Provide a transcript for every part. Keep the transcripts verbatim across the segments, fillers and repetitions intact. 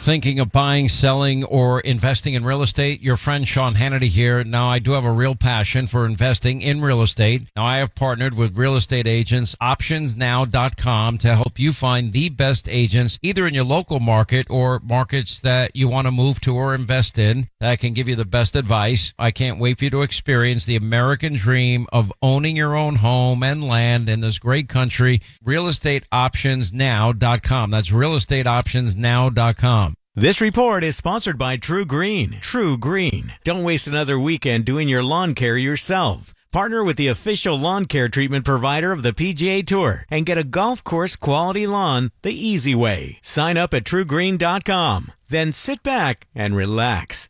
Thinking of buying, selling, or investing in real estate? Your friend Sean Hannity here. Now, I do have a real passion for investing in real estate. Now, I have partnered with real estate agents, options now dot com, to help you find the best agents, either in your local market or markets that you want to move to or invest in, that can give you the best advice. I can't wait for you to experience the American dream of owning your own home and land in this great country. real estate options now dot com. That's real estate options now dot com. This report is sponsored by True Green. True Green. Don't waste another weekend doing your lawn care yourself. Partner with the official lawn care treatment provider of the P G A Tour and get a golf course quality lawn the easy way. Sign up at true green dot com. Then sit back and relax.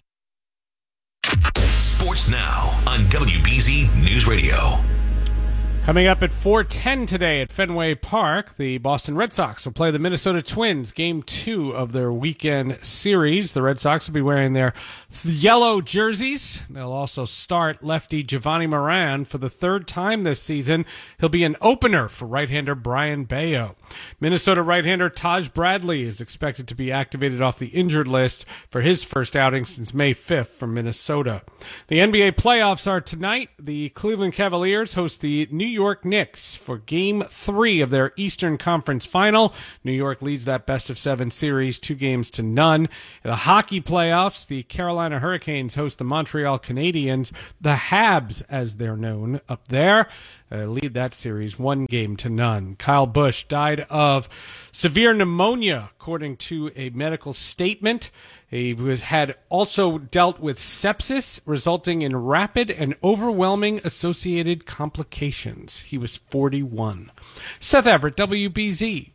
Sports Now on W B Z News Radio. Coming up at four ten today at Fenway Park, the Boston Red Sox will play the Minnesota Twins, game two of their weekend series. The Red Sox will be wearing their yellow jerseys. They'll also start lefty Giovanni Moran for the third time this season. He'll be an opener for right-hander Brian Bayo. Minnesota right-hander Taj Bradley is expected to be activated off the injured list for his first outing since May fifth from Minnesota. The N B A playoffs are tonight. The Cleveland Cavaliers host the New York Knicks for game three of their Eastern Conference final. New York leads that best of seven series two games to none. In the hockey playoffs, the Carolina Hurricanes host the Montreal Canadiens, the Habs as they're known up there. Uh, lead that series one game to none. Kyle Busch died of severe pneumonia, according to a medical statement. He was, had also dealt with sepsis, resulting in rapid and overwhelming associated complications. He was forty-one. Seth Everett, W B Z.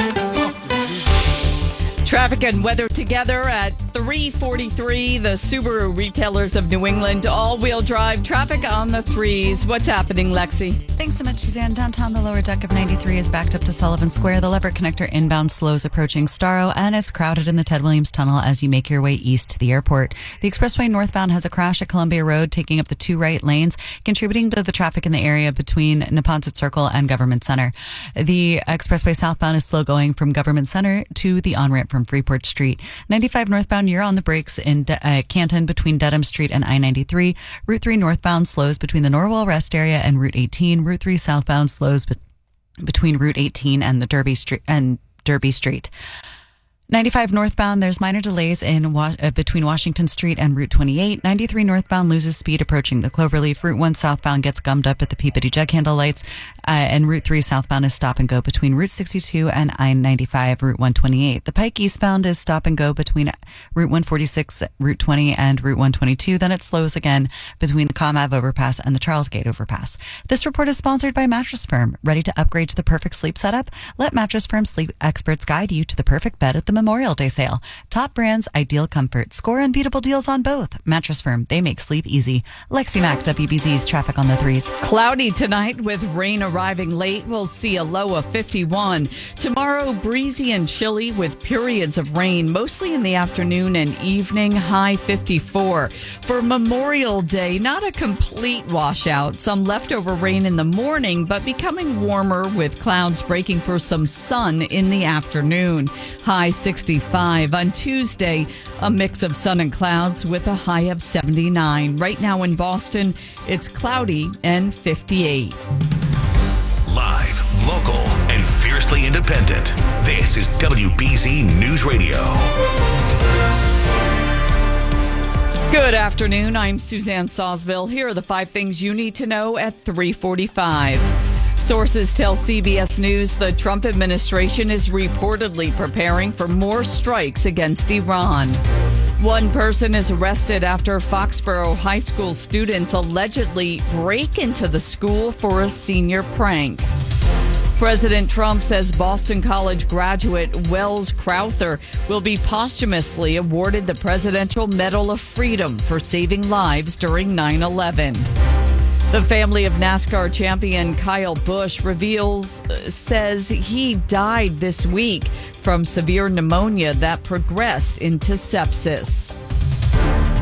Traffic and weather together at three forty-three. The Subaru retailers of New England, all-wheel drive traffic on the threes. What's happening, Lexi? Thanks so much, Suzanne. Downtown, the lower deck of ninety-three is backed up to Sullivan Square. The Leverett Connector inbound slows approaching Starro, and it's crowded in the Ted Williams Tunnel as you make your way east to the airport. The expressway northbound has a crash at Columbia Road, taking up the two right lanes, contributing to the traffic in the area between Neponset Circle and Government Center. The expressway southbound is slow going from Government Center to the on-ramp from Freeport Street. ninety-five northbound, you're on the brakes in De- uh, Canton between Dedham Street and I ninety-three. Route three northbound slows between the Norwell Rest area and Route eighteen. Route three southbound slows be- between Route eighteen and the Derby Street and Derby Street. ninety-five northbound, there's minor delays in wa- uh, between Washington Street and Route twenty-eight. ninety-three northbound loses speed approaching the Cloverleaf. Route one southbound gets gummed up at the Peabody Jug Handle lights. Uh, and Route three southbound is stop and go between Route sixty-two and I ninety-five, Route one twenty-eight. The Pike eastbound is stop and go between Route one forty-six, Route twenty, and Route one twenty-two. Then it slows again between the Comm Ave overpass and the Charles Gate overpass. This report is sponsored by Mattress Firm. Ready to upgrade to the perfect sleep setup? Let Mattress Firm sleep experts guide you to the perfect bed at the Memorial Day sale. Top brands, ideal comfort. Score unbeatable deals on both. Mattress Firm, they make sleep easy. Lexi Mack, W B Z's traffic on the threes. Cloudy tonight with rain arriving late. We'll see a low of fifty-one. Tomorrow, breezy and chilly with periods of rain, mostly in the afternoon and evening, high fifty-four. For Memorial Day, not a complete washout. Some leftover rain in the morning, but becoming warmer with clouds breaking for some sun in the afternoon. High sixty-five. On Tuesday, a mix of sun and clouds with a high of seventy-nine. Right now in Boston, it's cloudy and fifty-eight. Live, local, and fiercely independent. This is W B Z News Radio. Good afternoon. I'm Suzanne Sawsville. Here are the five things you need to know at three forty-five. Sources tell C B S News the Trump administration is reportedly preparing for more strikes against Iran. One person is arrested after Foxborough High School students allegedly break into the school for a senior prank. President Trump says Boston College graduate Wells Crowther will be posthumously awarded the Presidential Medal of Freedom for saving lives during nine eleven. The family of NASCAR champion Kyle Busch reveals, uh, says he died this week from severe pneumonia that progressed into sepsis.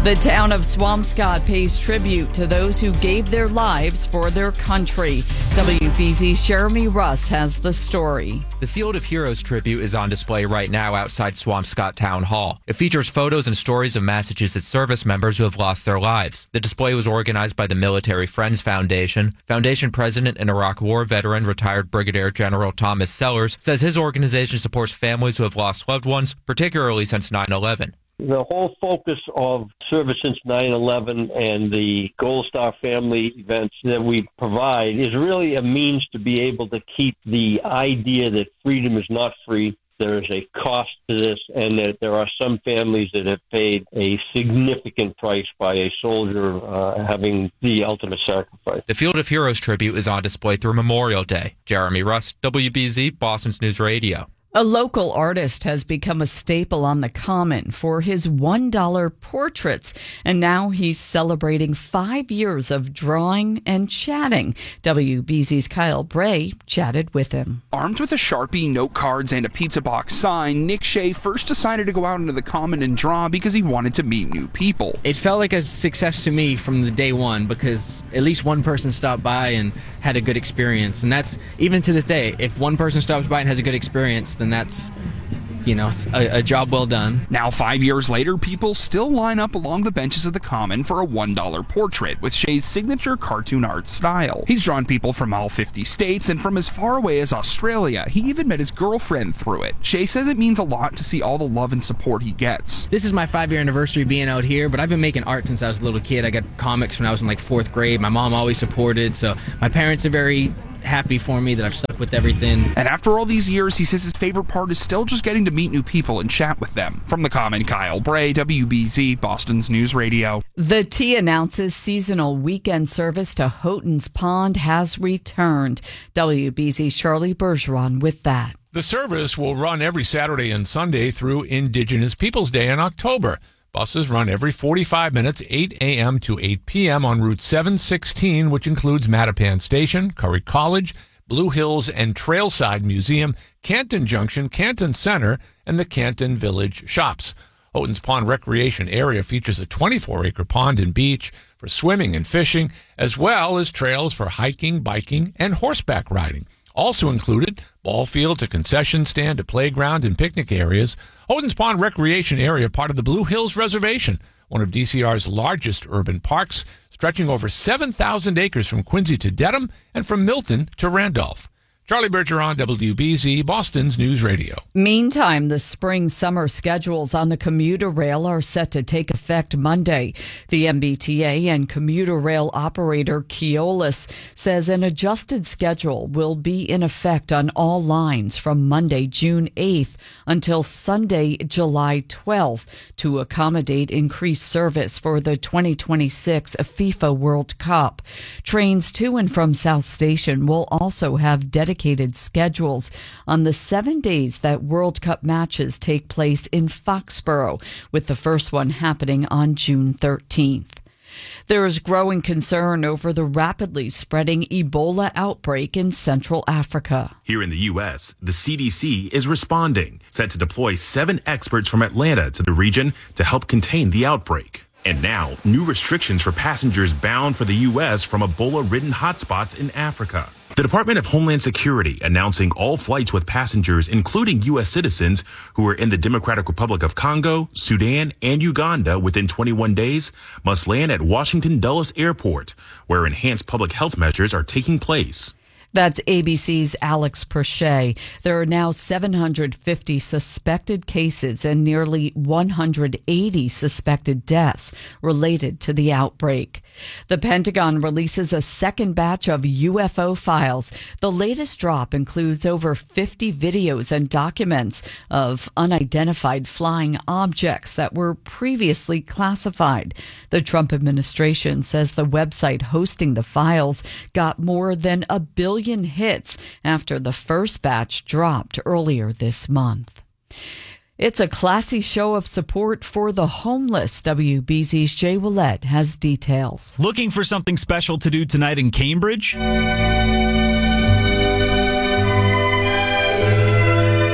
The town of Swampscott pays tribute to those who gave their lives for their country. W B Z's Jeremy Russ has the story. The Field of Heroes tribute is on display right now outside Swampscott Town Hall. It features photos and stories of Massachusetts service members who have lost their lives. The display was organized by the Military Friends Foundation. Foundation president and Iraq War veteran, retired Brigadier General Thomas Sellers, says his organization supports families who have lost loved ones, particularly since nine eleven. The whole focus of Service Since nine eleven and the Gold Star family events that we provide is really a means to be able to keep the idea that freedom is not free. There is a cost to this, and that there are some families that have paid a significant price by a soldier uh, having the ultimate sacrifice. The Field of Heroes tribute is on display through Memorial Day. Jeremy Russ, W B Z, Boston's News Radio. A local artist has become a staple on the Common for his one dollar portraits, and now he's celebrating five years of drawing and chatting. W B Z's Kyle Bray chatted with him. Armed with a Sharpie, note cards, and a pizza box sign, Nick Shea first decided to go out into the Common and draw because he wanted to meet new people. It felt like a success to me from the day one because at least one person stopped by and had a good experience. And that's, even to this day, if one person stops by and has a good experience, then that's, you know, a, a job well done. Now, five years later, people still line up along the benches of the Common for a one dollar portrait with Shea's signature cartoon art style. He's drawn people from all fifty states and from as far away as Australia. He even met his girlfriend through it. Shea says it means a lot to see all the love and support he gets. This is my five-year anniversary being out here, but I've been making art since I was a little kid. I got comics when I was in like fourth grade. My mom always supported, so my parents are very happy for me that I've stuck with everything. And after all these years, he says his favorite part is still just getting to meet new people and chat with them. From the Common, Kyle Bray, W B Z, Boston's News Radio. The T announces seasonal weekend service to Houghton's Pond has returned. W B Z's Charlie Bergeron with that. The service will run every Saturday and Sunday through Indigenous Peoples Day in October. Buses run every forty-five minutes, eight a.m. to eight p.m. on Route seven sixteen, which includes Mattapan Station, Curry College, Blue Hills and Trailside Museum, Canton Junction, Canton Center, and the Canton Village Shops. Houghton's Pond Recreation Area features a twenty-four acre pond and beach for swimming and fishing, as well as trails for hiking, biking, and horseback riding. Also included, ball fields, a concession stand, a playground, and picnic areas. Houghton's Pond Recreation Area, part of the Blue Hills Reservation, one of D C R's largest urban parks, stretching over seven thousand acres from Quincy to Dedham and from Milton to Randolph. Charlie Bergeron, W B Z, Boston's News Radio. Meantime, the spring-summer schedules on the commuter rail are set to take effect Monday. The M B T A and commuter rail operator Keolis says an adjusted schedule will be in effect on all lines from Monday, June eighth until Sunday, July twelfth to accommodate increased service for the twenty twenty-six FIFA World Cup. Trains to and from South Station will also have dedicated schedules on the seven days that World Cup matches take place in Foxborough, with the first one happening on June thirteenth. There is growing concern over the rapidly spreading Ebola outbreak in Central Africa. Here in the U S, the C D C is responding, set to deploy seven experts from Atlanta to the region to help contain the outbreak. And now, new restrictions for passengers bound for the U S from Ebola-ridden hotspots in Africa. The Department of Homeland Security announcing all flights with passengers, including U S citizens who are in the Democratic Republic of Congo, Sudan, and Uganda within twenty-one days, must land at Washington Dulles Airport, where enhanced public health measures are taking place. That's A B C's Alex Perche. There are now seven hundred fifty suspected cases and nearly one hundred eighty suspected deaths related to the outbreak. The Pentagon releases a second batch of U F O files. The latest drop includes over fifty videos and documents of unidentified flying objects that were previously classified. The Trump administration says the website hosting the files got more than a billion hits after the first batch dropped earlier this month. It's a classy show of support for the homeless. W B Z's Jay Willett has details. Looking for something special to do tonight in Cambridge? The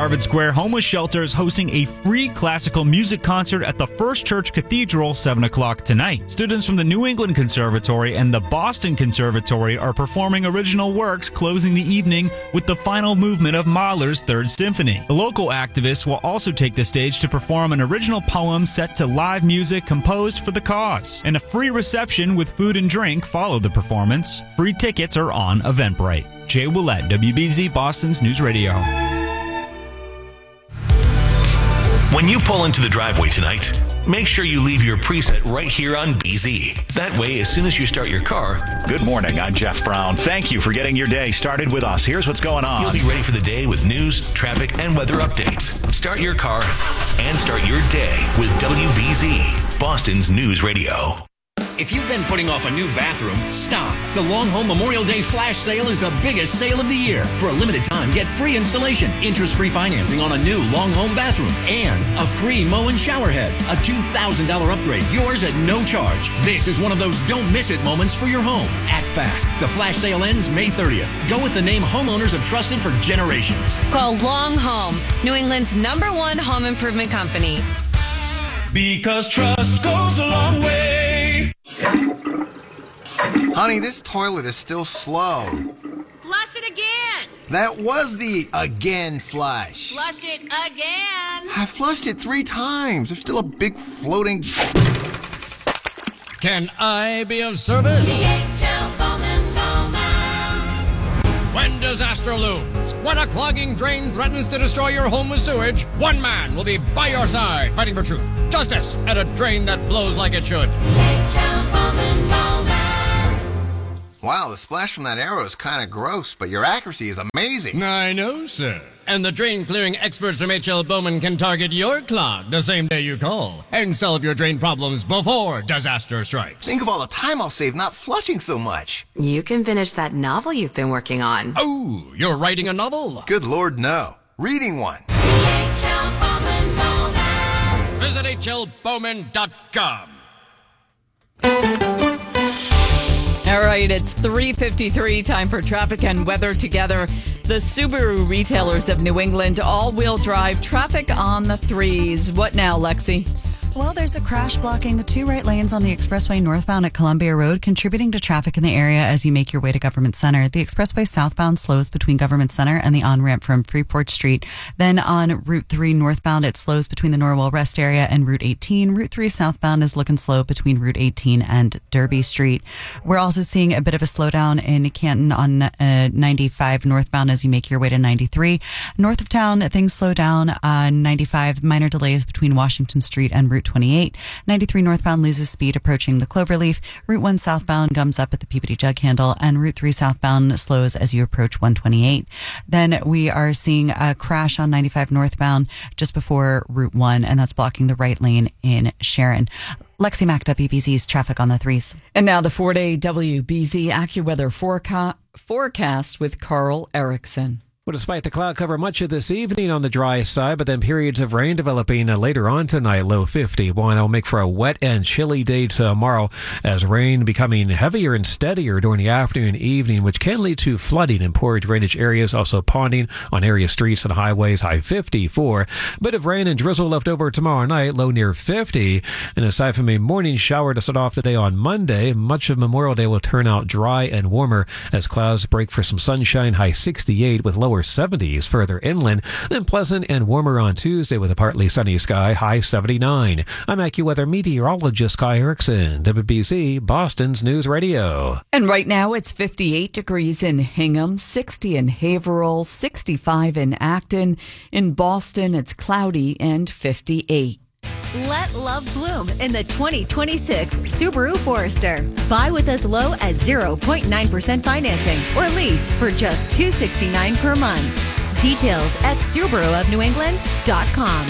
Harvard Square Homeless Shelter is hosting a free classical music concert at the First Church Cathedral, seven o'clock tonight. Students from the New England Conservatory and the Boston Conservatory are performing original works, closing the evening with the final movement of Mahler's Third Symphony. The local activists will also take the stage to perform an original poem set to live music composed for the cause. And a free reception with food and drink followed the performance. Free tickets are on Eventbrite. Jay Willett, W B Z Boston's News Radio. When you pull into the driveway tonight, make sure you leave your preset right here on B Z. That way, as soon as you start your car... Good morning, I'm Jeff Brown. Thank you for getting your day started with us. Here's what's going on. You'll be ready for the day with news, traffic, and weather updates. Start your car and start your day with W B Z, Boston's News Radio. If you've been putting off a new bathroom, stop. The Long Home Memorial Day Flash Sale is the biggest sale of the year. For a limited time, get free installation, interest-free financing on a new Long Home bathroom, and a free Moen shower head. A two thousand dollars upgrade, yours at no charge. This is one of those don't miss it moments for your home. Act fast. The Flash Sale ends May thirtieth. Go with the name homeowners have trusted for generations. Call Long Home, New England's number one home improvement company. Because trust goes a long way. Honey, this toilet is still slow. Flush it again. That was the again flush. Flush it again. I flushed it three times. There's still a big floating... Can I be of service? D H L Bowman Bowman. When disaster looms, when a clogging drain threatens to destroy your home with sewage, one man will be by your side, fighting for truth, justice, and a drain that flows like it should. D H L Bowman Bowman. Wow, the splash from that arrow is kind of gross, but your accuracy is amazing. I know, sir. And the drain clearing experts from H L Bowman can target your clog the same day you call and solve your drain problems before disaster strikes. Think of all the time I'll save not flushing so much. You can finish that novel you've been working on. Oh, you're writing a novel? Good Lord, no. Reading one. D H L Bowman Bowman. Visit H L Bowman dot com. All right, it's three fifty-three, time for traffic and weather together. The Subaru retailers of New England, all-wheel drive traffic on the threes. What now, Lexi? Well, there's a crash blocking the two right lanes on the expressway northbound at Columbia Road, contributing to traffic in the area as you make your way to Government Center. The expressway southbound slows between Government Center and the on-ramp from Freeport Street. Then on Route three northbound, it slows between the Norwell Rest area and Route eighteen. Route three southbound is looking slow between Route eighteen and Derby Street. We're also seeing a bit of a slowdown in Canton on uh, ninety-five northbound as you make your way to ninety-three. North of town, things slow down on ninety-five. Minor delays between Washington Street and Route twenty-eight. ninety-three northbound loses speed approaching the Cloverleaf. Route one southbound gums up at the Peabody Jug Handle, and Route three southbound slows as you approach one twenty-eight. Then we are seeing a crash on ninety-five northbound just before Route one, and that's blocking the right lane in Sharon. Lexi Mack, W B Z's traffic on the threes. And now the four-day W B Z AccuWeather foreca- forecast with Carl Erickson. Well, despite the cloud cover much of this evening on the dry side, but then periods of rain developing uh, later on tonight, low fifty-one. That'll make for a wet and chilly day tomorrow as rain becoming heavier and steadier during the afternoon and evening, which can lead to flooding in poor drainage areas, also ponding on area streets and highways, high fifty-four. Bit of rain and drizzle left over tomorrow night, low near fifty. And aside from a morning shower to start off the day on Monday, much of Memorial Day will turn out dry and warmer as clouds break for some sunshine, high sixty-eight with lower seventies further inland, then pleasant and warmer on Tuesday with a partly sunny sky, high seventy-nine. I'm AccuWeather meteorologist Kai Erickson, W B Z, Boston's News Radio. And right now it's fifty-eight degrees in Hingham, sixty in Haverhill, sixty-five in Acton. In Boston, it's cloudy and fifty-eight. Let love bloom in the twenty twenty-six Subaru Forester. Buy with as low as zero point nine percent financing or lease for just two hundred sixty-nine dollars per month. Details at Subaru of New England dot com.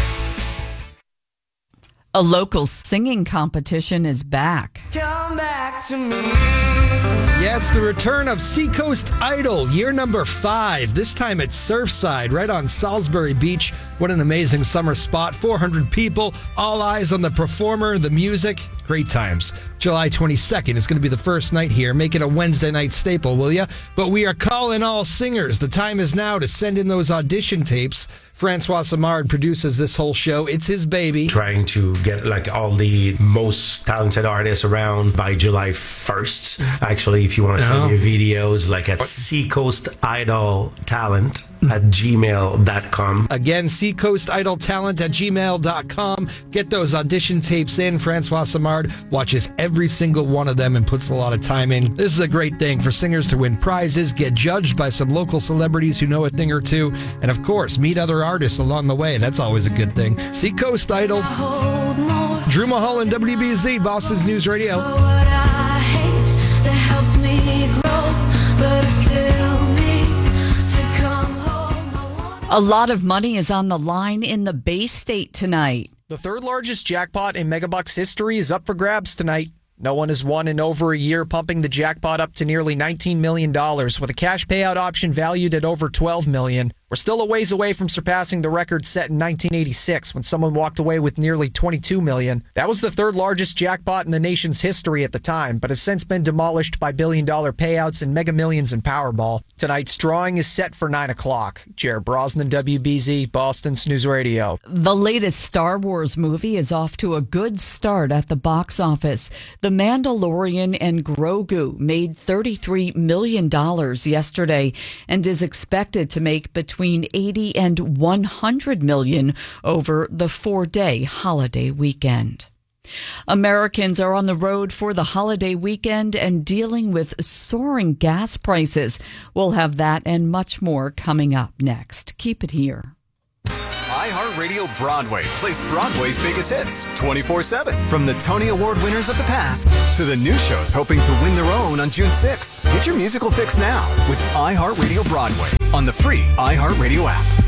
A local singing competition is back. Come back to me. Yeah, it's the return of Seacoast Idol, year number five. This time at Surfside, right on Salisbury Beach. What an amazing summer spot. four hundred people, all eyes on the performer, the music. Great times. July twenty-second is going to be the first night here. Make it a Wednesday night staple, will ya? But we are calling all singers. The time is now to send in those audition tapes. Francois Samard produces this whole show. It's his baby. Trying to get like all the most talented artists around by July first. Actually, if you want to send Oh. your videos, like at Seacoast Idol Talent at gmail dot com. Again, Seacoast Idol Talent at gmail dot com. Get those audition tapes in. Francois Samard watches every single one of them and puts a lot of time in. This is a great thing for singers to win prizes, get judged by some local celebrities who know a thing or two, and of course, meet other artists along the way. That's always a good thing. Seacoast Idol. Drew Mulholland, W B Z, Boston's News Radio. A lot of money is on the line in the Bay State tonight. The third largest jackpot in Megabucks history is up for grabs tonight. No one has won in over a year, pumping the jackpot up to nearly nineteen million dollars, with a cash payout option valued at over twelve million dollars. We're still a ways away from surpassing the record set in nineteen eighty-six, when someone walked away with nearly twenty-two million dollars. That was the third largest jackpot in the nation's history at the time, but has since been demolished by billion-dollar payouts in Mega Millions and Powerball. Tonight's drawing is set for nine o'clock. Jared Brosnan, W B Z, Boston's News Radio. The latest Star Wars movie is off to a good start at the box office. The Mandalorian and Grogu made thirty-three million dollars yesterday and is expected to make between eighty and one hundred million dollars over the four-day holiday weekend. Americans are on the road for the holiday weekend and dealing with soaring gas prices. We'll have that and much more coming up next. Keep it here. iHeartRadio Broadway plays Broadway's biggest hits twenty-four seven. From the Tony Award winners of the past to the new shows hoping to win their own on June sixth. Get your musical fix now with iHeartRadio Broadway on the free iHeartRadio app.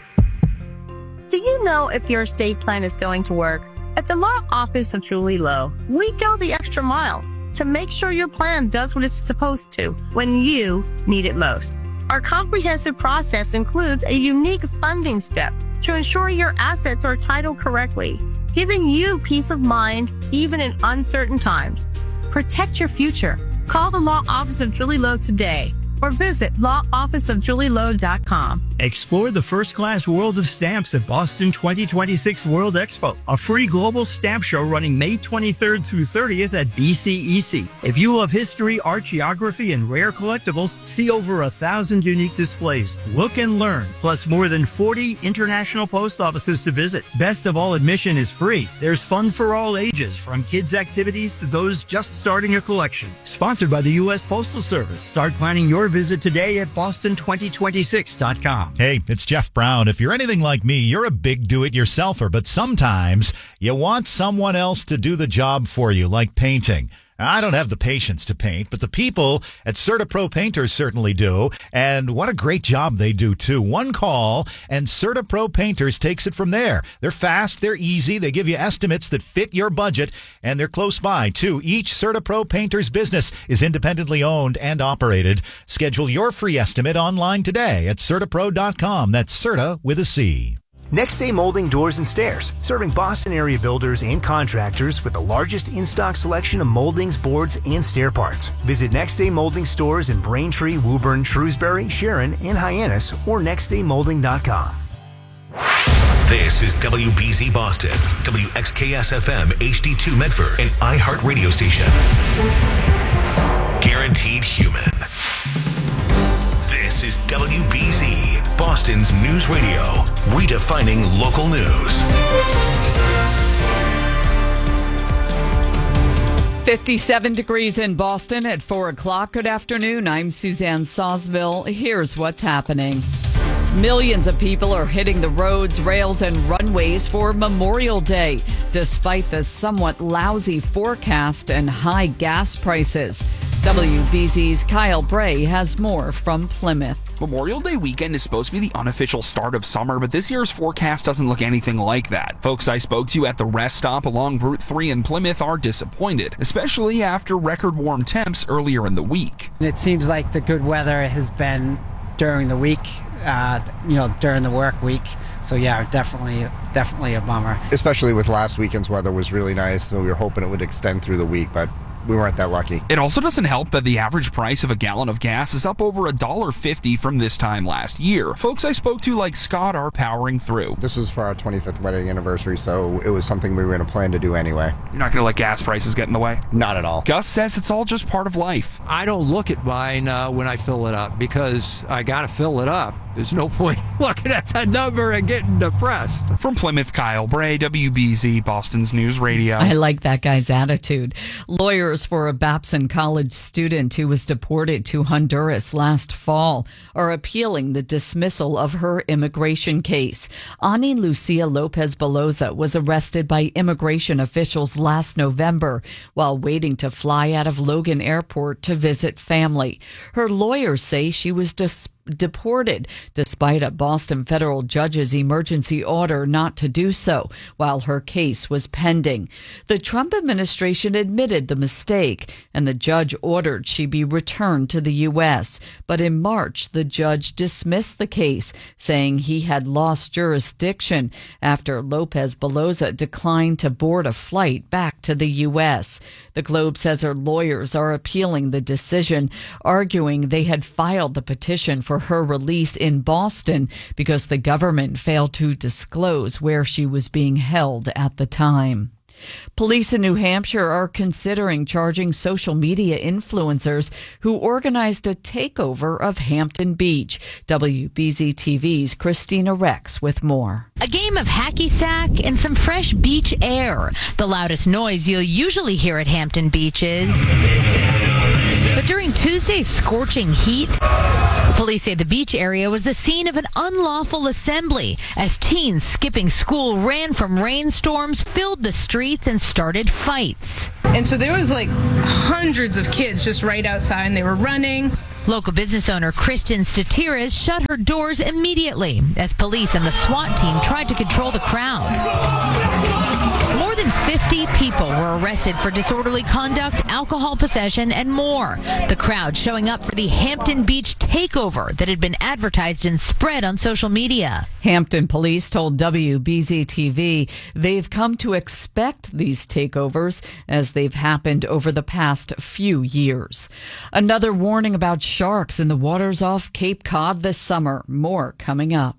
Do you know if your estate plan is going to work? At the law office of Julie Lowe, we go the extra mile to make sure your plan does what it's supposed to when you need it most. Our comprehensive process includes a unique funding step to ensure your assets are titled correctly, giving you peace of mind even in uncertain times. Protect your future. Call the Law Office of Julie Lowe today or visit law office of julie lowe dot com. Explore the first-class world of stamps at Boston twenty twenty-six World Expo, a free global stamp show running May twenty-third through thirtieth at B C E C. If you love history, art, geography, and rare collectibles, see over a thousand unique displays. Look and learn, plus more than forty international post offices to visit. Best of all, admission is free. There's fun for all ages, from kids' activities to those just starting a collection. Sponsored by the U S Postal Service. Start planning your visit today at boston twenty twenty-six dot com. Hey, it's Jeff Brown. If you're anything like me, you're a big do-it-yourselfer, but sometimes you want someone else to do the job for you, like painting. I don't have the patience to paint, but the people at CertaPro Painters certainly do, and what a great job they do, too. One call, and CertaPro Painters takes it from there. They're fast, they're easy, they give you estimates that fit your budget, and they're close by, too. Each CertaPro Painters business is independently owned and operated. Schedule your free estimate online today at Certapro dot com. That's Certa with a C. Next Day Molding Doors and Stairs, serving Boston area builders and contractors with the largest in-stock selection of moldings, boards, and stair parts. Visit Next Day Molding stores in Braintree, Woburn, Shrewsbury, Sharon, and Hyannis, or next day molding dot com. This is W B Z Boston, W X K S F M H D two Medford, an iHeart radio station. Guaranteed human. This is W B Z, Boston's news radio, redefining local news. fifty-seven degrees in Boston at four o'clock. Good afternoon. I'm Suzanne Sawsville. Here's what's happening. Millions of people are hitting the roads, rails, and runways for Memorial Day, despite the somewhat lousy forecast and high gas prices. W B Z's Kyle Bray has more from Plymouth. Memorial Day weekend is supposed to be the unofficial start of summer, but this year's forecast doesn't look anything like that. Folks I spoke to at the rest stop along Route three in Plymouth are disappointed, especially after record warm temps earlier in the week. It seems like the good weather has been during the week, uh, you know, during the work week. So yeah, definitely, definitely a bummer. Especially with last weekend's weather was really nice, so we were hoping it would extend through the week, but we weren't that lucky. It also doesn't help that the average price of a gallon of gas is up over one dollar fifty from this time last year. Folks I spoke to like Scott are powering through. This was for our twenty-fifth wedding anniversary, so it was something we were going to plan to do anyway. You're not going to let gas prices get in the way? Not at all. Gus says it's all just part of life. I don't look at mine uh, when I fill it up because I got to fill it up. There's no point looking at that number and getting depressed. From Plymouth, Kyle Bray, W B Z, Boston's News Radio. I like that guy's attitude. Lawyers for a Babson College student who was deported to Honduras last fall are appealing the dismissal of her immigration case. Ani Lucia Lopez Beloza was arrested by immigration officials last November while waiting to fly out of Logan Airport to visit family. Her lawyers say she was dis- deported despite a Boston federal judge's emergency order not to do so while her case was pending. The Trump administration admitted the mistake and the judge ordered she be returned to the U S. But in March, the judge dismissed the case, saying he had lost jurisdiction after Lopez Beloza declined to board a flight back to the U S. The Globe says her lawyers are appealing the decision, arguing they had filed the petition for her release in Boston because the government failed to disclose where she was being held at the time. Police in New Hampshire are considering charging social media influencers who organized a takeover of Hampton Beach. W B Z T V's Christina Rex with more. A game of hacky sack and some fresh beach air. The loudest noise you'll usually hear at Hampton Beach is... But during Tuesday's scorching heat, police say the beach area was the scene of an unlawful assembly as teens skipping school ran from rainstorms, filled the streets, and started fights. And so there was like hundreds of kids just right outside, and they were running. Local business owner Kristen Statiras shut her doors immediately as police and the SWAT team tried to control the crowd. More than fifty people were arrested for disorderly conduct, alcohol possession, and more. The crowd showing up for the Hampton Beach takeover that had been advertised and spread on social media. Hampton police told W B Z T V they've come to expect these takeovers as they've happened over the past few years. Another warning about sharks in the waters off Cape Cod this summer. More coming up.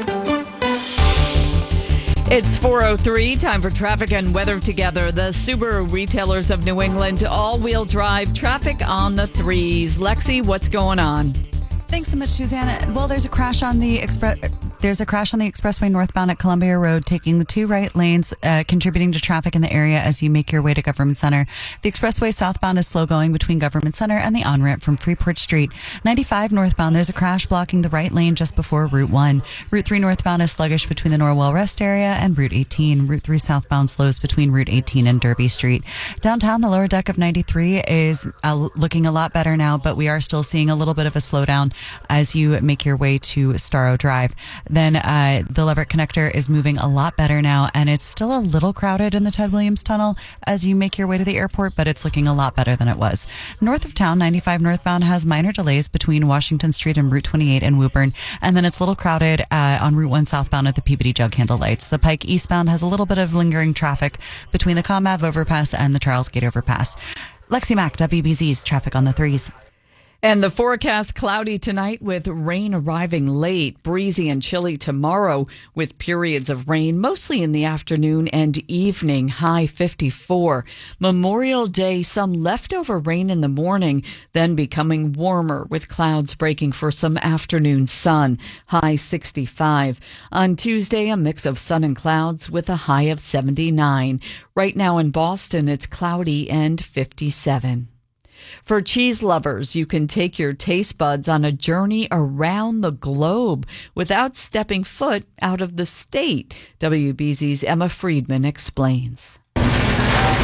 It's four oh three, time for traffic and weather together. The Subaru retailers of New England, all-wheel drive traffic on the threes. Lexi, what's going on? Thanks so much, Susanna. Well, there's a crash on the express. There's a crash on the expressway northbound at Columbia Road, taking the two right lanes, uh, contributing to traffic in the area as you make your way to Government Center. The expressway southbound is slow going between Government Center and the on-ramp from Freeport Street. ninety-five northbound, there's a crash blocking the right lane just before Route one. Route three northbound is sluggish between the Norwell Rest area and Route eighteen. Route three southbound slows between Route eighteen and Derby Street. Downtown, the lower deck of ninety-three is uh, looking a lot better now, but we are still seeing a little bit of a slowdown as you make your way to Starro Drive. Then uh, the Leverett Connector is moving a lot better now, and it's still a little crowded in the Ted Williams Tunnel as you make your way to the airport, but it's looking a lot better than it was. North of town, ninety-five northbound has minor delays between Washington Street and Route twenty-eight in Woburn, and then it's a little crowded uh, on Route one southbound at the Peabody Jug Handle Lights. The Pike eastbound has a little bit of lingering traffic between the Com Ave overpass and the Charles Gate overpass. Lexi Mack, W B Z's traffic on the threes. And the forecast, cloudy tonight with rain arriving late, breezy and chilly tomorrow with periods of rain, mostly in the afternoon and evening, high fifty-four. Memorial Day, some leftover rain in the morning, then becoming warmer with clouds breaking for some afternoon sun, high sixty-five. On Tuesday, a mix of sun and clouds with a high of seventy-nine. Right now in Boston, it's cloudy and fifty-seven. For cheese lovers, you can take your taste buds on a journey around the globe without stepping foot out of the state. W B Z's Emma Friedman explains.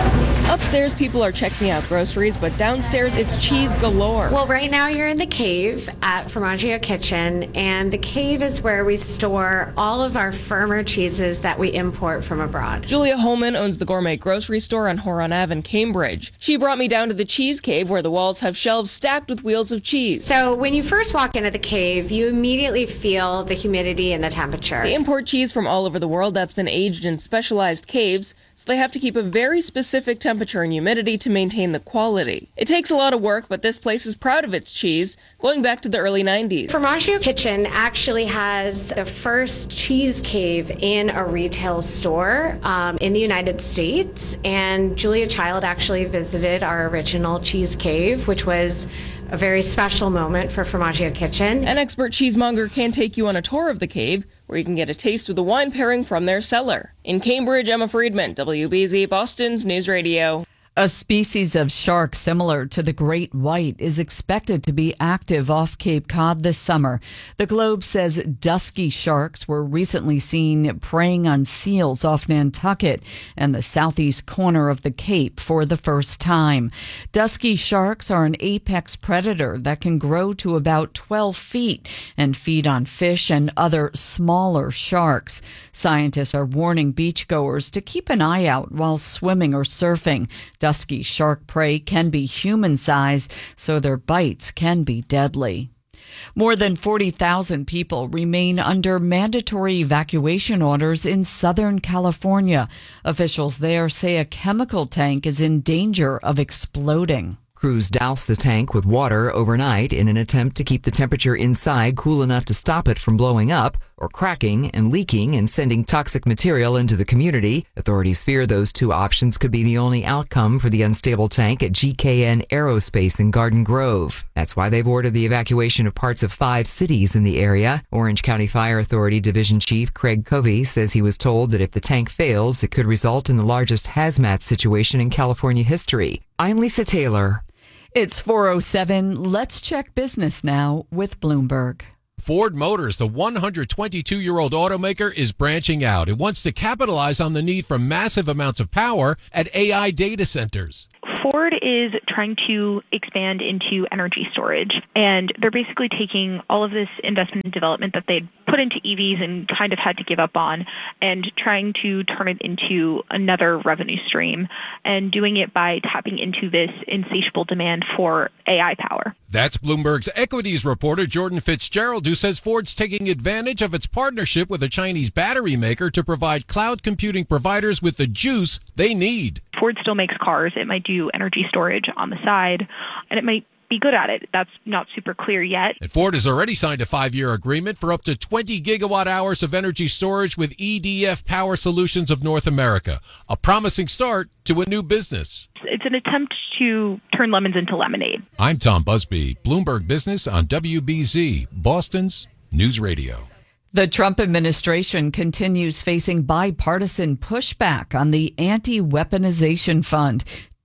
Upstairs, people are checking out groceries, but downstairs, it's cheese galore. Well, right now you're in the cave at Formaggio Kitchen, and the cave is where we store all of our firmer cheeses that we import from abroad. Julia Holman owns the gourmet grocery store on Horon Ave in Cambridge. She brought me down to the cheese cave where the walls have shelves stacked with wheels of cheese. So when you first walk into the cave, you immediately feel the humidity and the temperature. They import cheese from all over the world that's been aged in specialized caves, so they have to keep a very specific temperature and humidity to maintain the quality. It takes a lot of work, but this place is proud of its cheese, going back to the early nineties. Formaggio Kitchen actually has the first cheese cave in a retail store um, in the United States, and Julia Child actually visited our original cheese cave, which was a very special moment for Formaggio Kitchen. An expert cheesemonger can take you on a tour of the cave, where you can get a taste of the wine pairing from their cellar. In Cambridge, Emma Friedman, W B Z Boston's News Radio. A species of shark similar to the great white is expected to be active off Cape Cod this summer. The Globe says dusky sharks were recently seen preying on seals off Nantucket and the southeast corner of the Cape for the first time. Dusky sharks are an apex predator that can grow to about twelve feet and feed on fish and other smaller sharks. Scientists are warning beachgoers to keep an eye out while swimming or surfing. Dusky shark prey can be human-sized, so their bites can be deadly. More than forty thousand people remain under mandatory evacuation orders in Southern California. Officials there say a chemical tank is in danger of exploding. Crews douse the tank with water overnight in an attempt to keep the temperature inside cool enough to stop it from blowing up or cracking and leaking and sending toxic material into the community. Authorities fear those two options could be the only outcome for the unstable tank at G K N Aerospace in Garden Grove. That's why they've ordered the evacuation of parts of five cities in the area. Orange County Fire Authority Division Chief Craig Covey says he was told that if the tank fails, it could result in the largest hazmat situation in California history. I'm Lisa Taylor. It's four oh seven. Let's check business now with Bloomberg. Ford Motors, the one hundred twenty-two-year-old automaker, is branching out. It wants to capitalize on the need for massive amounts of power at A I data centers. Ford is trying to expand into energy storage, and they're basically taking all of this investment and development that they'd put into E Vs and kind of had to give up on and trying to turn it into another revenue stream and doing it by tapping into this insatiable demand for A I power. That's Bloomberg's equities reporter Jordan Fitzgerald, who says Ford's taking advantage of its partnership with a Chinese battery maker to provide cloud computing providers with the juice they need. Ford still makes cars. It might do energy storage on the side, and it might be good at it. That's not super clear yet. And Ford has already signed a five-year agreement for up to twenty gigawatt hours of energy storage with E D F Power Solutions of North America, a promising start to a new business. It's an attempt to turn lemons into lemonade. I'm Tom Busby, Bloomberg Business on W B Z, Boston's News Radio. The Trump administration continues facing bipartisan pushback on the anti-weaponization fund.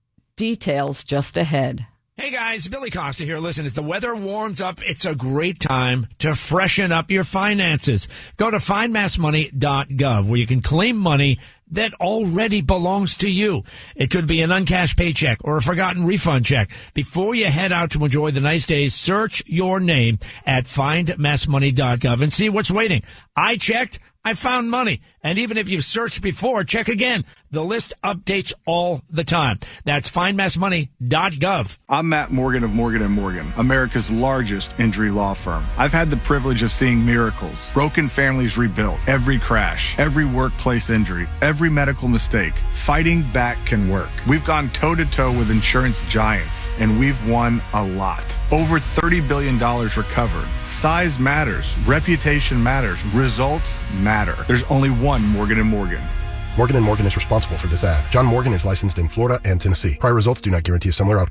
Details just ahead. Hey guys, Billy Costa here. Listen, as the weather warms up, it's a great time to freshen up your finances. Go to find mass money dot gov where you can claim money that already belongs to you. It could be an uncashed paycheck or a forgotten refund check. Before you head out to enjoy the nice days, search your name at find mass money dot gov and see what's waiting. I checked. I found money. And even if you've searched before, check again. The list updates all the time. That's find mass money dot gov. I'm Matt Morgan of Morgan and Morgan, America's largest injury law firm. I've had the privilege of seeing miracles, broken families rebuilt, every crash, every workplace injury, every medical mistake. Fighting back can work. We've gone toe-to-toe with insurance giants, and we've won a lot. Over thirty billion dollars recovered. Size matters. Reputation matters. Results matter. There's only one Morgan and Morgan. Morgan and Morgan is responsible for this ad. John Morgan is licensed in Florida and Tennessee. Prior results do not guarantee a similar outcome.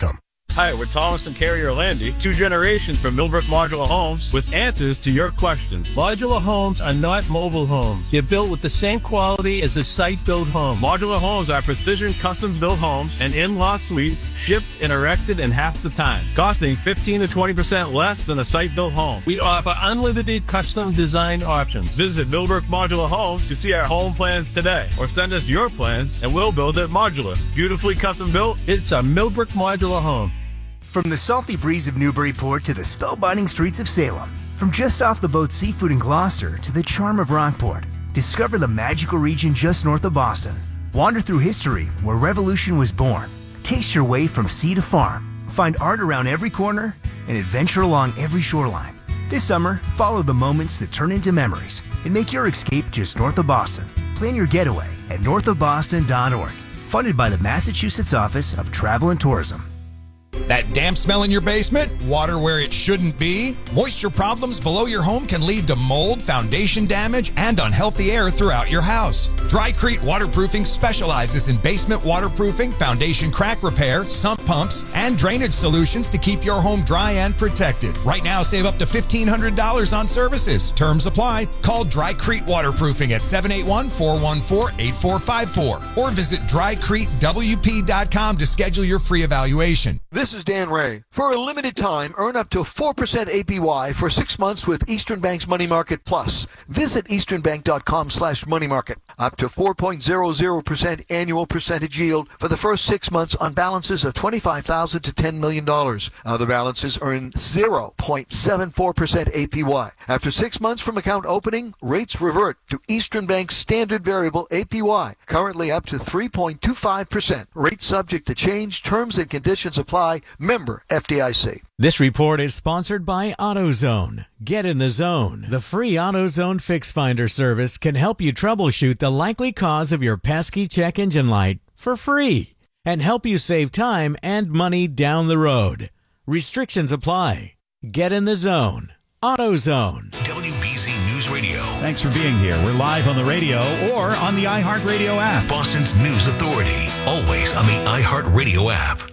Hi, we're Thomas and Carrie Orlandi, two generations from Millbrook Modular Homes, with answers to your questions. Modular homes are not mobile homes. They're built with the same quality as a site-built home. Modular homes are precision custom-built homes and in-law suites, shipped and erected in half the time, costing fifteen to twenty percent less than a site-built home. We offer unlimited custom design options. Visit Millbrook Modular Homes to see our home plans today, or send us your plans and we'll build it modular. Beautifully custom-built, it's a Millbrook Modular Home. From the salty breeze of Newburyport to the spellbinding streets of Salem, from just off the boat seafood in Gloucester to the charm of Rockport, discover the magical region just north of Boston. Wander through history where revolution was born. Taste your way from sea to farm. Find art around every corner and adventure along every shoreline. This summer, follow the moments that turn into memories and make your escape just north of Boston. Plan your getaway at north of boston dot org. Funded by the Massachusetts Office of Travel and Tourism. That damp smell in your basement? Water where it shouldn't be? Moisture problems below your home can lead to mold, foundation damage, and unhealthy air throughout your house. Drycrete Waterproofing specializes in basement waterproofing, foundation crack repair, sump pumps, and drainage solutions to keep your home dry and protected. Right now, save up to fifteen hundred dollars on services. Terms apply. Call Drycrete Waterproofing at seven eight one, four one four, eight four five four or visit dry crete w p dot com to schedule your free evaluation. This is Dan Ray. For a limited time, earn up to four percent A P Y for six months with Eastern Bank's Money Market Plus. Visit eastern bank dot com slash money market. Up to four point zero zero percent annual percentage yield for the first six months on balances of twenty-five thousand dollars to ten million dollars. Other balances earn zero point seven four percent A P Y. After six months from account opening, rates revert to Eastern Bank's standard variable A P Y, currently up to three point two five percent. Rates subject to change. Terms and conditions apply. Member F D I C. This report is sponsored by AutoZone. Get in the zone. The free AutoZone Fix Finder service can help you troubleshoot the likely cause of your pesky check engine light for free and help you save time and money down the road. Restrictions apply. Get in the zone. AutoZone. W B Z News Radio. Thanks for being here. We're live on the radio or on the iHeartRadio app. Boston's News Authority. Always on the iHeartRadio app.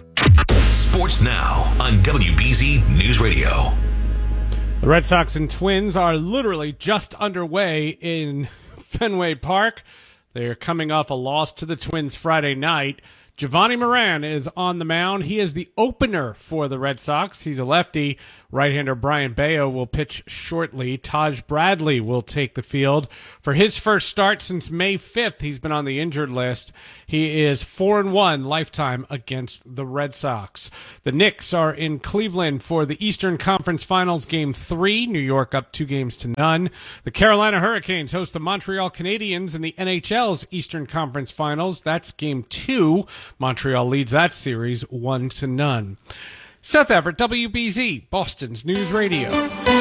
Sports Now on W B Z News Radio. The Red Sox and Twins are literally just underway in Fenway Park. They are coming off a loss to the Twins Friday night. Giovanni Moran is on the mound. He is the opener for the Red Sox. He's a lefty. Right-hander Brian Bayo will pitch shortly. Taj Bradley will take the field. For his first start since May fifth, he's been on the injured list. He is four and one lifetime against the Red Sox. The Knicks are in Cleveland for the Eastern Conference Finals Game three. New York up two games to none. The Carolina Hurricanes host the Montreal Canadiens in the N H L's Eastern Conference Finals. That's Game two. Montreal leads that series one to none. Seth Everett, W B Z, Boston's News Radio.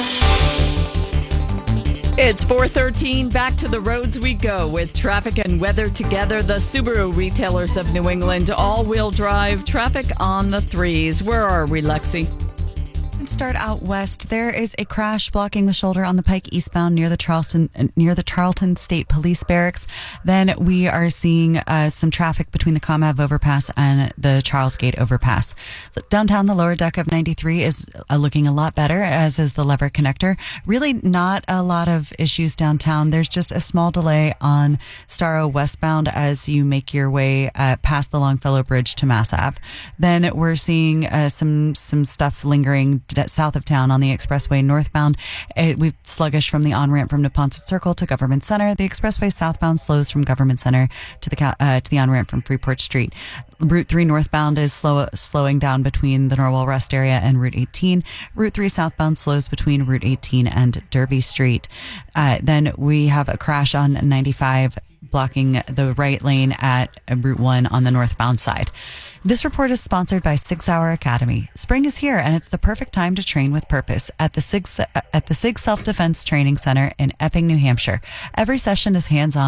It's four thirteen. Back to the roads we go with traffic and weather together. The Subaru retailers of New England, all-wheel drive, traffic on the threes. Where are we, Lexi? Let's start out west. There is a crash blocking the shoulder on the Pike eastbound near the Charleston near the Charlton State Police Barracks. Then we are seeing uh, some traffic between the Comav overpass and the Charles Gate overpass. Downtown, the lower deck of ninety-three is uh, looking a lot better, as is the Lever Connector. Really not a lot of issues downtown. There's just a small delay on Starro westbound as you make your way uh, past the Longfellow Bridge to Mass Ave. Then we're seeing uh, some some stuff lingering south of town on the expressway northbound. It, we've sluggish from the on-ramp from Neponset Circle to Government Center. The expressway southbound slows from Government Center to the uh, to the on-ramp from Freeport Street. Route three northbound is slow, slowing down between the Norwell Rest area and Route eighteen. Route three southbound slows between Route eighteen and Derby Street. Uh, then we have a crash on ninety-five blocking the right lane at Route one on the northbound side. This report is sponsored by Sig Sauer Academy. Spring is here, and it's the perfect time to train with purpose at the Sig at the Sig Self Defense Training Center in Epping, New Hampshire. Every session is hands-on,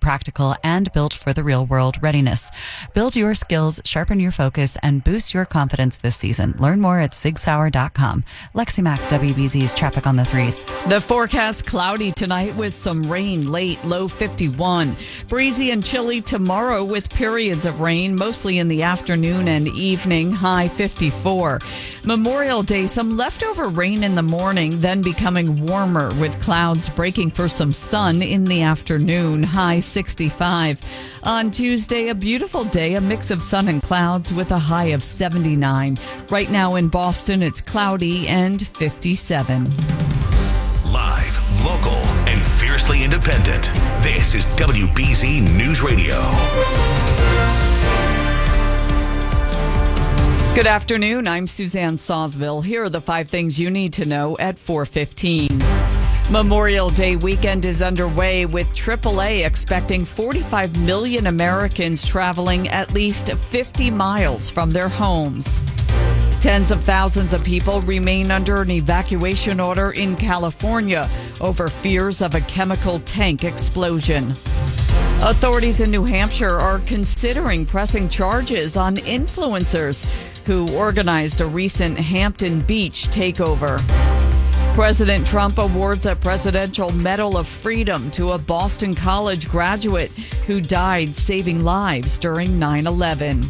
practical, and built for the real world readiness. Build your skills, sharpen your focus, and boost your confidence this season. Learn more at sig sauer dot com. Lexi Mack, W B Z's traffic on the threes. The forecast cloudy tonight with some rain late, low fifty-one. Breezy and chilly tomorrow with periods of rain, mostly in the afternoon and evening, high fifty-four. Memorial Day, some leftover rain in the morning, then becoming warmer with clouds breaking for some sun in the afternoon, high sixty-five. On Tuesday, a beautiful day, a mix of sun and clouds with a high of seventy-nine. Right now in Boston, it's cloudy and fifty-seven. Live, local, and fiercely independent. This is W B Z News Radio. Good afternoon. I'm Suzanne Sawsville. Here are the five things you need to know at four fifteen. Memorial Day weekend is underway with triple A expecting forty-five million Americans traveling at least fifty miles from their homes. Tens of thousands of people remain under an evacuation order in California over fears of a chemical tank explosion. Authorities in New Hampshire are considering pressing charges on influencers who organized a recent Hampton Beach takeover. President Trump awards a Presidential Medal of Freedom to a Boston College graduate who died saving lives during nine eleven.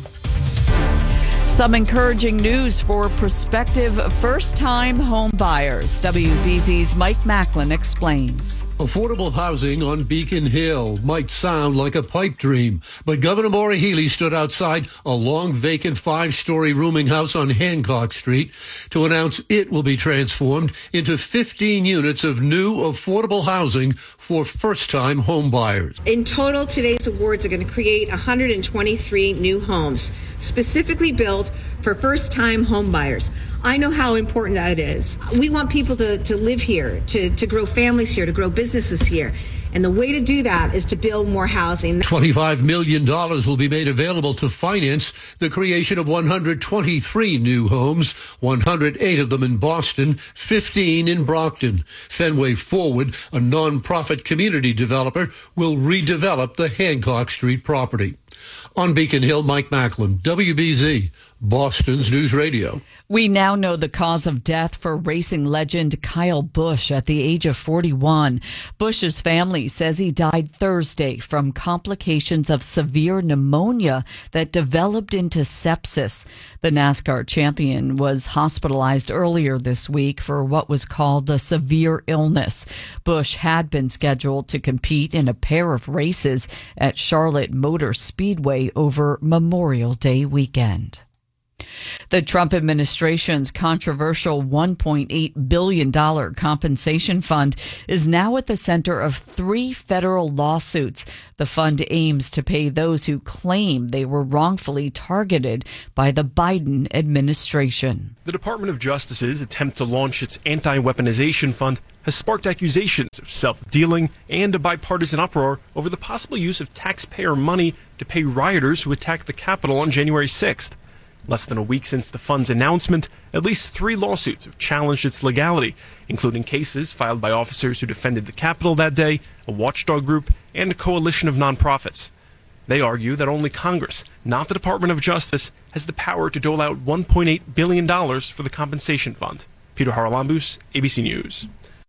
Some encouraging news for prospective first-time home buyers. W B Z's Mike Macklin explains. Affordable housing on Beacon Hill might sound like a pipe dream, but Governor Maura Healey stood outside a long vacant five-story rooming house on Hancock Street to announce it will be transformed into fifteen units of new affordable housing for first-time home buyers. In total, today's awards are going to create one hundred twenty-three new homes, specifically built for first-time home buyers. I know how important that is. We want people to, to live here, to, to grow families here, to grow businesses here. And the way to do that is to build more housing. twenty-five million dollars will be made available to finance the creation of one hundred twenty-three new homes, one hundred eight of them in Boston, fifteen in Brockton. Fenway Forward, a nonprofit community developer, will redevelop the Hancock Street property. On Beacon Hill, Mike Macklin, W B Z, Boston's News Radio. We now know the cause of death for racing legend Kyle Busch at the age of forty-one. Busch's family says he died Thursday from complications of severe pneumonia that developed into sepsis. The NASCAR champion was hospitalized earlier this week for what was called a severe illness. Busch had been scheduled to compete in a pair of races at Charlotte Motor Speedway over Memorial Day weekend. The Trump administration's controversial one point eight billion dollars compensation fund is now at the center of three federal lawsuits. The fund aims to pay those who claim they were wrongfully targeted by the Biden administration. The Department of Justice's attempt to launch its anti-weaponization fund has sparked accusations of self-dealing and a bipartisan uproar over the possible use of taxpayer money to pay rioters who attacked the Capitol on January sixth. Less than a week since the fund's announcement, at least three lawsuits have challenged its legality, including cases filed by officers who defended the Capitol that day, a watchdog group, and a coalition of nonprofits. They argue that only Congress, not the Department of Justice, has the power to dole out one point eight billion dollars for the compensation fund. Peter Haralambous, A B C News.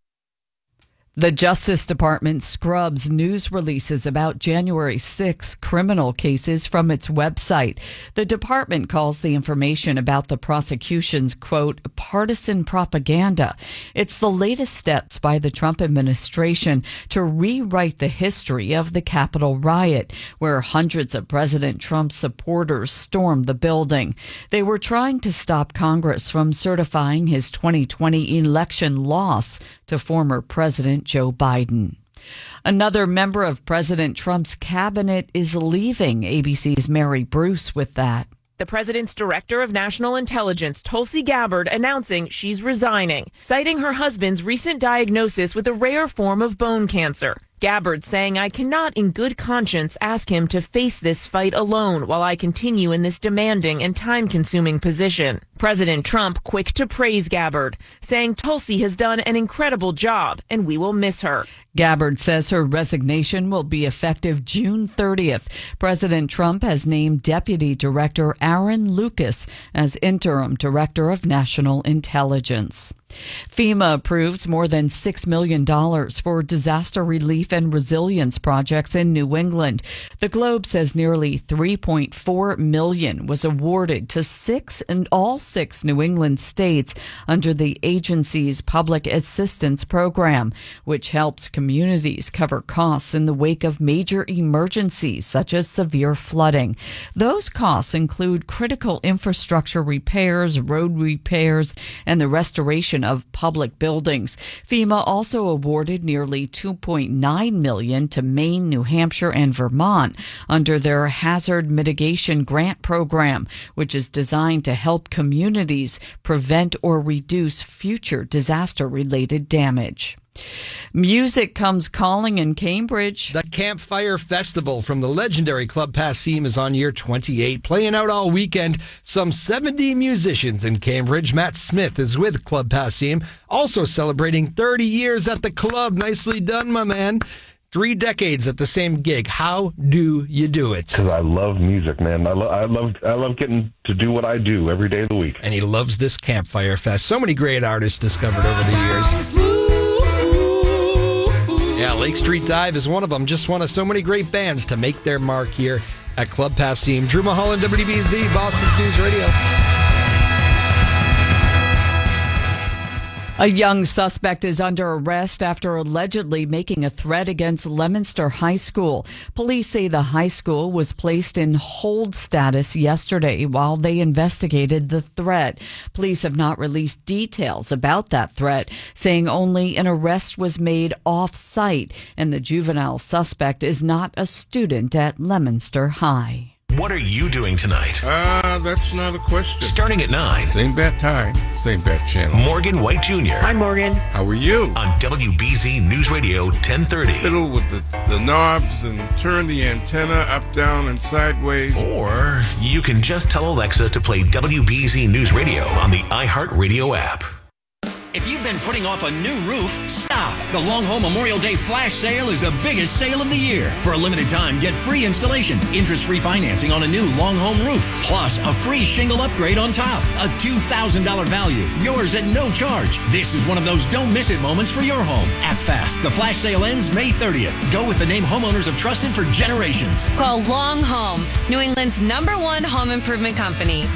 The Justice Department scrubs news releases about January sixth criminal cases from its website. The department calls the information about the prosecution's, quote, partisan propaganda. It's the latest steps by the Trump administration to rewrite the history of the Capitol riot, where hundreds of President Trump's supporters stormed the building. They were trying to stop Congress from certifying his twenty twenty election loss to former President Joe Biden. Another member of President Trump's cabinet is leaving. A B C's Mary Bruce with that. The president's director of national intelligence, Tulsi Gabbard, announcing she's resigning, citing her husband's recent diagnosis with a rare form of bone cancer. Gabbard saying, I cannot in good conscience ask him to face this fight alone while I continue in this demanding and time-consuming position. President Trump quick to praise Gabbard, saying Tulsi has done an incredible job and we will miss her. Gabbard says her resignation will be effective June thirtieth. President Trump has named Deputy Director Aaron Lucas as interim Director of National Intelligence. FEMA approves more than six million dollars for disaster relief and resilience projects in New England. The Globe says nearly three point four million dollars was awarded to six and all six New England states under the agency's public assistance program, which helps communities cover costs in the wake of major emergencies such as severe flooding. Those costs include critical infrastructure repairs, road repairs, and the restoration of public buildings. FEMA also awarded nearly two point nine million dollars to Maine, New Hampshire, and Vermont under their Hazard Mitigation Grant Program, which is designed to help communities prevent or reduce future disaster-related damage. Music comes calling in Cambridge. The Campfire Festival from the legendary Club Passim is on year twenty-eight, playing out all weekend. Some seventy musicians in Cambridge. Matt Smith is with Club Passim, also celebrating thirty years at the club. Nicely done, my man. Three decades at the same gig. How do you do it? Because I love music, man. I, lo- I love I love getting to do what I do every day of the week. And he loves this Campfire Fest. So many great artists discovered over the years. Yeah, Lake Street Dive is one of them. Just one of so many great bands to make their mark here at Club Passim. Drew Mulholland, W B Z, Boston's News Radio. A young suspect is under arrest after allegedly making a threat against Leominster High School. Police say the high school was placed in hold status yesterday while they investigated the threat. Police have not released details about that threat, saying only an arrest was made off-site, and the juvenile suspect is not a student at Leominster High. What are you doing tonight? Ah, uh, that's not a question. Starting at nine. Same bat time, same bat channel. Morgan White Junior Hi, Morgan. How are you? On W B Z News Radio ten thirty. Fiddle with the, the knobs and turn the antenna up, down, and sideways. Or you can just tell Alexa to play W B Z News Radio on the iHeartRadio app. If you've been putting off a new roof, stop. The Long Home Memorial Day Flash Sale is the biggest sale of the year. For a limited time, get free installation, interest-free financing on a new Long Home roof, plus a free shingle upgrade on top. A two thousand dollars value, yours at no charge. This is one of those don't miss it moments for your home. Act fast. The Flash Sale ends May thirtieth. Go with the name homeowners have trusted for generations. Call Long Home, New England's number one home improvement company.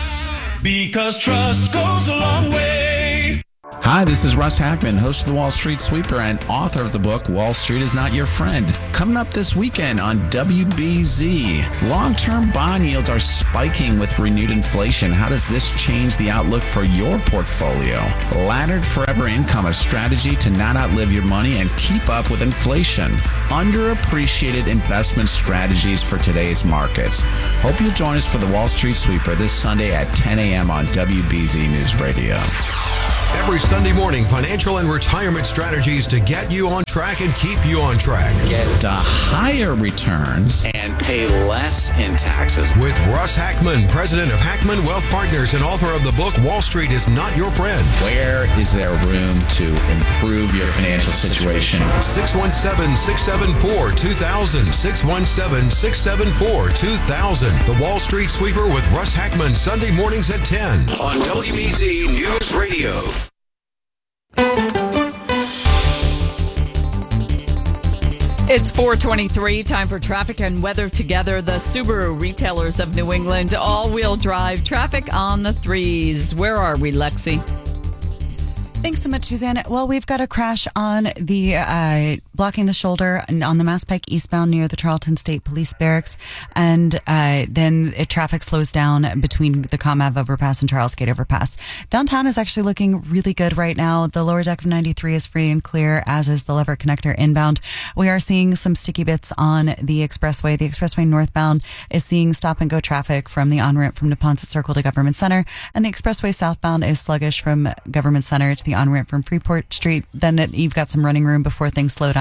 Because trust goes a long way. Hi, this is Russ Hackman, host of the Wall Street Sweeper and author of the book, Wall Street is Not Your Friend. Coming up this weekend on W B Z, long-term bond yields are spiking with renewed inflation. How does this change the outlook for your portfolio? Laddered Forever Income, a strategy to not outlive your money and keep up with inflation. Underappreciated investment strategies for today's markets. Hope you'll join us for the Wall Street Sweeper this Sunday at ten a.m. on W B Z News Radio. Every Sunday morning, financial and retirement strategies to get you on track and keep you on track. Get uh, higher returns and pay less in taxes. With Russ Hackman, president of Hackman Wealth Partners and author of the book, Wall Street is Not Your Friend. Where is there room to improve your financial situation? six one seven, six seven four, two thousand. six one seven, six seven four, two thousand. The Wall Street Sweeper with Russ Hackman, Sunday mornings at ten on W B Z News Radio. It's four twenty-three, time for traffic and weather together. The Subaru retailers of New England, all-wheel drive traffic on the threes. Where are we, Lexi? Thanks so much, Suzanne. Well, we've got a crash on the uh, blocking the shoulder on the Mass Pike eastbound near the Charlton State Police Barracks, and uh, then it, traffic slows down between the Com Ave overpass and Charles Gate overpass. Downtown is actually looking really good right now. The lower deck of ninety-three is free and clear, as is the Leverett Connector inbound. We are seeing some sticky bits on the expressway. The expressway northbound is seeing stop and go traffic from the on-ramp from Neponset Circle to Government Center, and the expressway southbound is sluggish from Government Center to the on-ramp from Freeport Street. Then it, you've got some running room before things slow down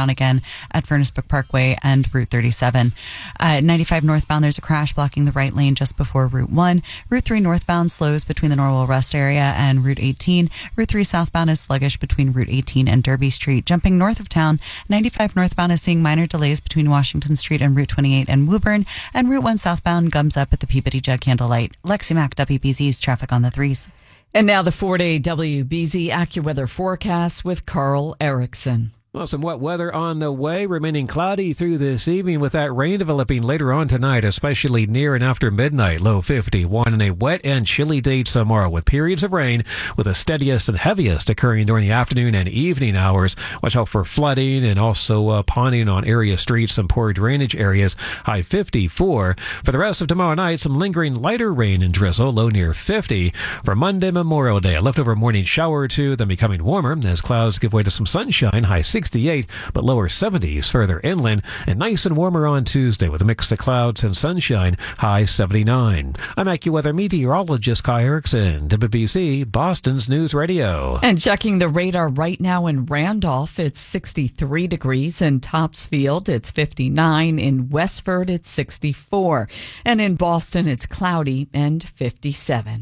down again at Furnace Brook Parkway and Route thirty-seven. Uh, ninety-five northbound, there's a crash blocking the right lane just before Route one. Route three northbound slows between the Norwell Rest area and Route eighteen. Route three southbound is sluggish between Route eighteen and Derby Street. Jumping north of town, ninety-five northbound is seeing minor delays between Washington Street and Route twenty-eight and Woburn, and Route one southbound gums up at the Peabody Jug Handle Light. Lexi Mack, W B Z's traffic on the threes. And now the four-day W B Z AccuWeather forecast with Carl Erickson. Well, some wet weather on the way, remaining cloudy through this evening with that rain developing later on tonight, especially near and after midnight, low fifty-one, and a wet and chilly day tomorrow with periods of rain, with the steadiest and heaviest occurring during the afternoon and evening hours. Watch out for flooding and also uh, ponding on area streets, some poor drainage areas, high fifty-four. For the rest of tomorrow night, some lingering lighter rain and drizzle, low near fifty. For Monday, Memorial Day, a leftover morning shower or two, then becoming warmer as clouds give way to some sunshine, high sixty-eight, but lower seventies further inland, and nice and warmer on Tuesday with a mix of clouds and sunshine, high seventy-nine. I'm AccuWeather meteorologist Kai Erickson, W B C, Boston's News Radio. And checking the radar right now in Randolph, it's sixty-three degrees. In Topsfield, it's fifty-nine. In Westford, it's sixty-four. And in Boston, it's cloudy and fifty-seven.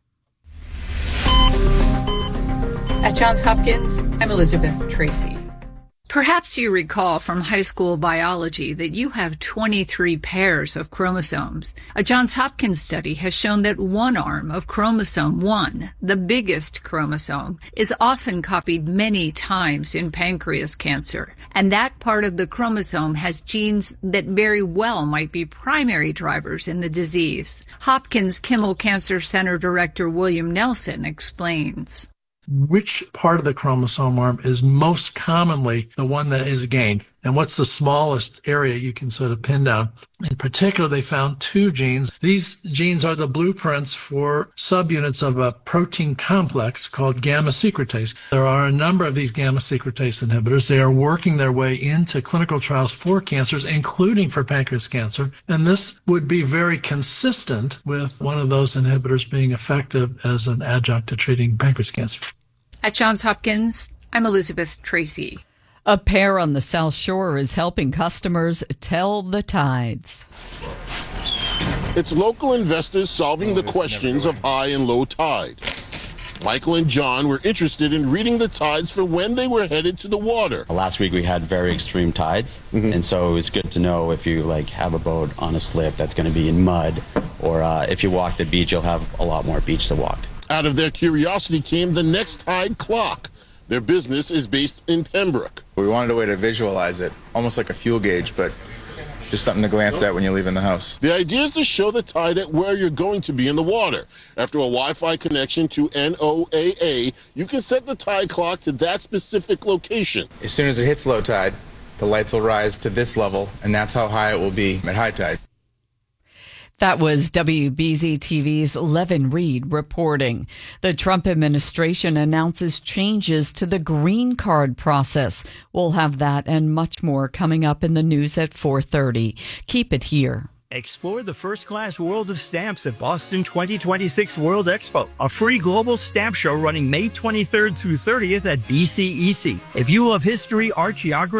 At Johns Hopkins, I'm Elizabeth Tracy. Perhaps you recall from high school biology that you have twenty-three pairs of chromosomes. A Johns Hopkins study has shown that one arm of chromosome one, the biggest chromosome, is often copied many times in pancreas cancer. And that part of the chromosome has genes that very well might be primary drivers in the disease. Hopkins Kimmel Cancer Center Director William Nelson explains. Which part of the chromosome arm is most commonly the one that is gained, and what's the smallest area you can sort of pin down. In particular, they found two genes. These genes are the blueprints for subunits of a protein complex called gamma secretase. There are a number of these gamma secretase inhibitors. They are working their way into clinical trials for cancers, including for pancreas cancer, and this would be very consistent with one of those inhibitors being effective as an adjunct to treating pancreas cancer. At Johns Hopkins, I'm Elizabeth Tracy. A pair on the South Shore is helping customers tell the tides. It's local investors solving the questions of high and low tide. Michael and John were interested in reading the tides for when they were headed to the water. Last week we had very extreme tides, mm-hmm. and so it was good to know if you like have a boat on a slip that's going to be in mud, or uh, if you walk the beach, you'll have a lot more beach to walk. Out of their curiosity came the next tide clock. Their business is based in Pembroke. We wanted a way to visualize it, almost like a fuel gauge, but just something to glance at when you're leaving the house. The idea is to show the tide at where you're going to be in the water. After a Wi-Fi connection to N O A A, you can set the tide clock to that specific location. As soon as it hits low tide, the lights will rise to this level, and that's how high it will be at high tide. That was W B Z T V's Levin Reed reporting. The Trump administration announces changes to the green card process. We'll have that and much more coming up in the news at four thirty. Keep it here. Explore the first-class world of stamps at Boston twenty twenty-six World Expo, a free global stamp show running May twenty-third through thirtieth at B C E C. If you love history, art, geography,